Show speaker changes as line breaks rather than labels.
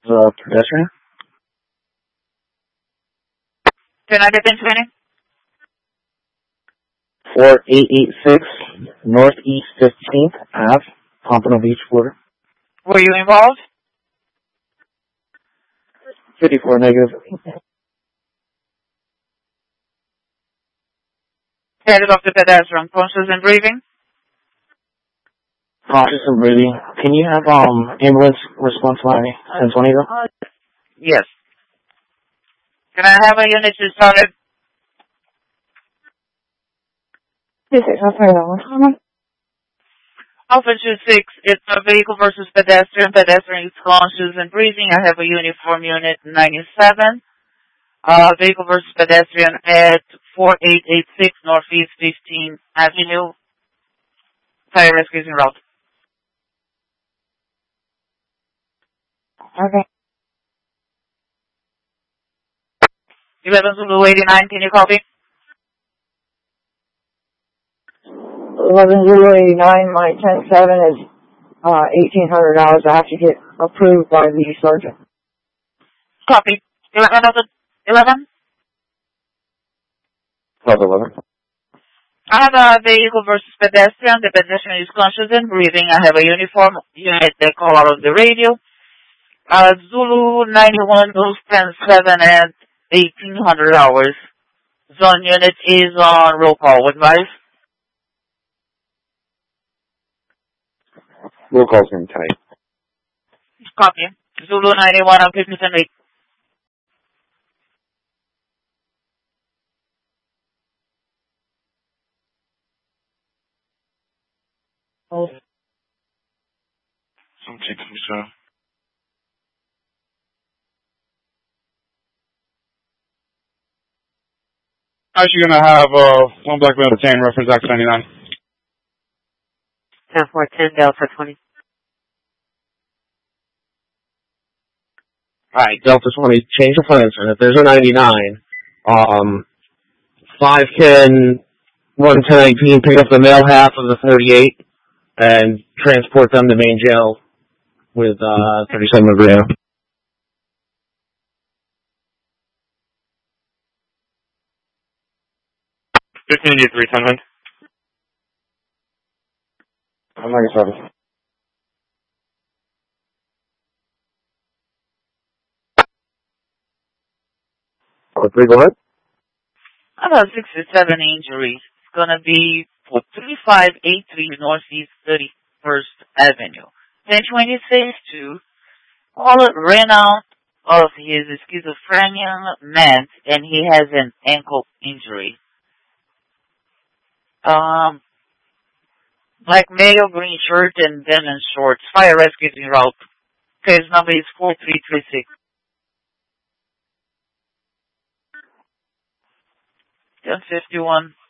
pedestrian.
Can I get into any?
4886 Northeast 15th Ave, Pompano Beach, Florida.
Were you involved?
54 negative.
Headed off the pedestrian, conscious and breathing?
Conscious and breathing. Can you have ambulance response line 1020 though?
Yes. Can I have a unit to start it?
26, I'll try that one.
Alpha 26, it's a vehicle versus pedestrian. Pedestrian is conscious and breathing. I have a uniform unit 97. Vehicle versus pedestrian at 4886 Northeast 15th Avenue. Fire rescue is en route.
Okay.
11 Zulu 89, can you copy?
11-089, my 10-7 is $1,800. I have to get approved by the sergeant.
Copy. 11?
1211.
I have a vehicle versus pedestrian. The pedestrian is conscious and breathing. I have a uniform unit that call out on the radio. Zulu 91 goes 10-7 at 1,800 hours. Zone unit is on roll call. Advice?
Roll call's going to be tight.
Copy. Zulu 91 on 50-8.
Oh.
Something, so.
Actually going to have one black male detained, reference Act 99.
10-4-10, Delta 20.
Alright, Delta 20, change the plans. And if there's a 99, 5 can run 1019, pick up the male half of the 38, and transport them to main jail with 37 Magrino.
1583, 10
I'm not going to. Go ahead.
About 67 injuries. It's going to be for 3583 Northeast 31st Avenue. 1026 to Paul ran out of his schizophrenia meds and he has an ankle injury. Black male, green shirt and denim shorts. Fire rescue en route. Case number is 4336. 1051.